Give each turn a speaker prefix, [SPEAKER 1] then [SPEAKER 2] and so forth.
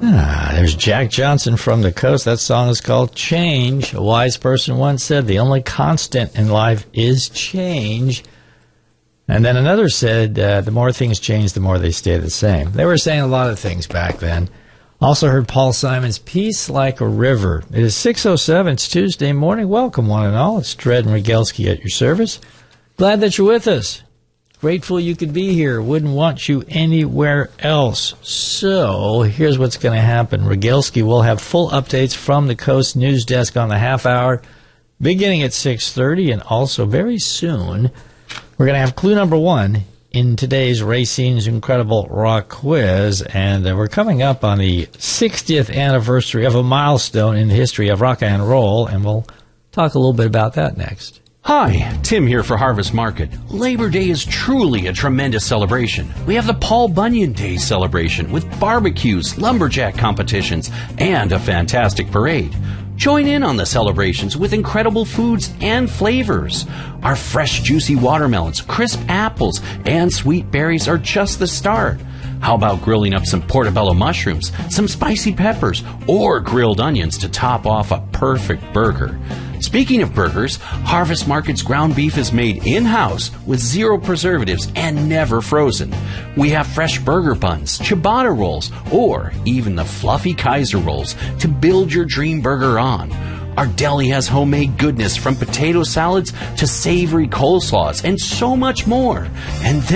[SPEAKER 1] There's Jack Johnson from the Coast. That song is called Change. A wise person once said, the only constant in life is change. And then another said, the more things change, the more they stay the same. They were saying a lot of things back then. Also heard Paul Simon's Peace Like a River. It is 6:07. It's Tuesday morning. Welcome, one and all. It's Dred and Rogalski at your service. Glad that you're with us. Grateful you could be here. Wouldn't want you anywhere else. So here's what's going to happen. Rogalski will have full updates from the Coast News Desk on the half hour, beginning at 6:30, and also very soon we're going to have clue number one in today's Racine's Incredible Rock Quiz, and we're coming up on the 60th anniversary of a milestone in the history of rock and roll, and we'll talk a little bit about that next.
[SPEAKER 2] Hi, Tim here for Harvest Market. Labor Day is truly a tremendous celebration. We have the Paul Bunyan Day celebration with barbecues, lumberjack competitions, and a fantastic parade. Join in on the celebrations with incredible foods and flavors. Our fresh, juicy watermelons, crisp apples, and sweet berries are just the start. How about grilling up some portobello mushrooms, some spicy peppers, or grilled onions to top off a perfect burger? Speaking of burgers, Harvest Market's ground beef is made in-house with 0 preservatives and never frozen. We have fresh burger buns, ciabatta rolls, or even the fluffy Kaiser rolls to build your dream burger on. Our deli has homemade goodness from potato salads to savory coleslaws and so much more. And